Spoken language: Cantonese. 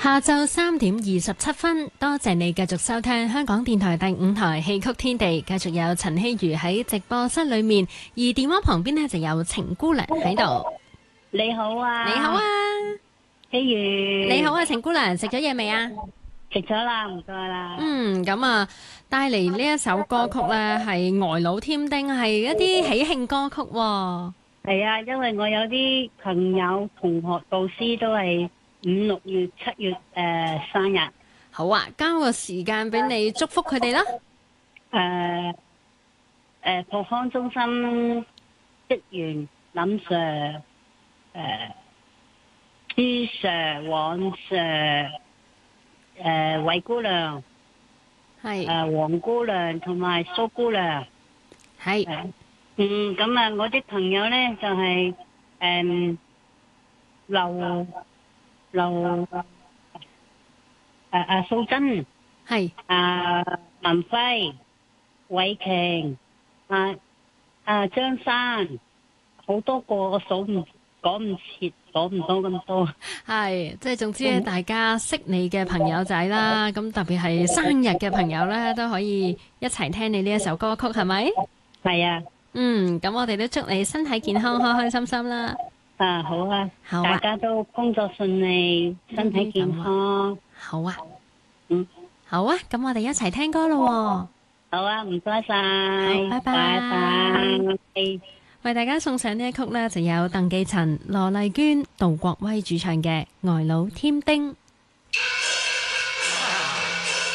下晝3:27，多謝你繼續收聽香港電台第5台戲曲天地，繼續有陳希如喺直播室裏面，而電話旁邊呢就有程姑娘喺度。 你好啊， 你好啊， 希如。 你好啊，程姑娘，食咗嘢未啊？ 食咗啦，唔該啦。 咁啊，帶嚟呢一首歌曲呢係《呆佬添丁》，係一啲喜慶歌曲喎。 係啊，因為我有啲朋友、同學、導師都係5、6月、7月生日。 好啊，交個時間俾你祝福佢哋啦。 復康中心職員林 Sir、朱 Sir、黃 Sir、韋姑娘、 係黃姑娘同埋蘇姑娘。 係。 咁啊，我啲朋友咧就係素珍， 係文輝、偉瓊、張生，好多個我講唔切，講唔到咁多。 係，即係總之咧，大家識你嘅朋友仔啦，咁特別係生日嘅朋友咧，都可以一齊聽你呢一首歌曲，係咪？ 係啊。 咁我哋都祝你身體健康，開開心心啦。 好啊， 好啊， 大家都工作順利，身體健康。 好啊，好啊，咁我哋一齊聽歌咯。 好啊，唔該晒。 好，拜拜。 拜拜。 為大家送上呢一曲呢，就有鄧寄塵、羅麗娟、杜國威主唱嘅《呆佬添丁》。